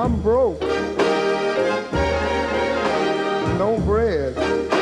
I'm broke. No bread.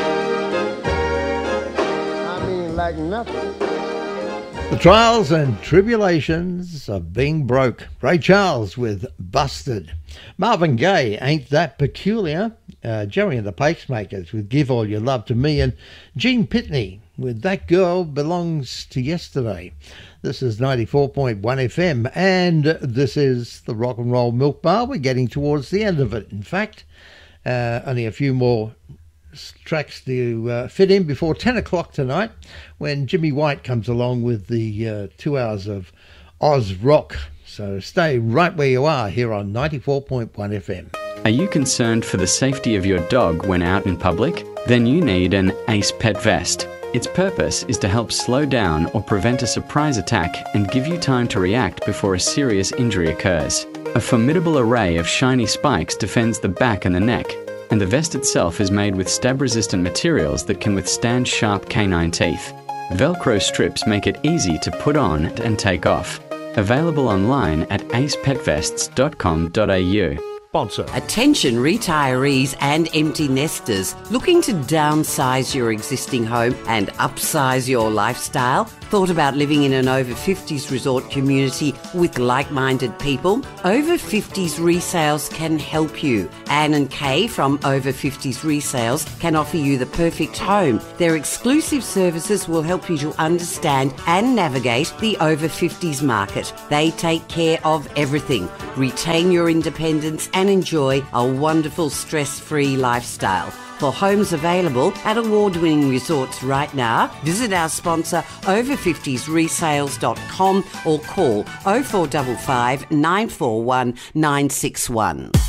I mean, like nothing. The trials and tribulations of being broke. Ray Charles with Busted. Marvin Gaye, Ain't That Peculiar. Jerry and the Pacemakers with Give All Your Love to Me. And Gene Pitney with That Girl Belongs to Yesterday. This is 94.1 FM, and this is the Rock and Roll Milk Bar. We're getting towards the end of it, in fact. Only a few more tracks to fit in before 10 o'clock tonight, when Jimmy White comes along with the 2 hours of Oz Rock. So stay right where you are here on 94.1 FM. Are you concerned for the safety of your dog when out in public? Then you need an Ace Pet Vest. Its purpose is to help slow down or prevent a surprise attack and give you time to react before a serious injury occurs. A formidable array of shiny spikes defends the back and the neck, and the vest itself is made with stab-resistant materials that can withstand sharp canine teeth. Velcro strips make it easy to put on and take off. Available online at acepetvests.com.au. Sponsor. Attention retirees and empty nesters looking to downsize your existing home and upsize your lifestyle? Thought about living in an over 50s resort community with like-minded people? Over 50s Resales can help you. Anne and Kay from Over 50s Resales can offer you the perfect home. Their exclusive services will help you to understand and navigate the over 50s market. They take care of everything. Retain your independence and enjoy a wonderful stress-free lifestyle. For homes available at award-winning resorts right now, visit our sponsor over50sresales.com or call 0455 941 961.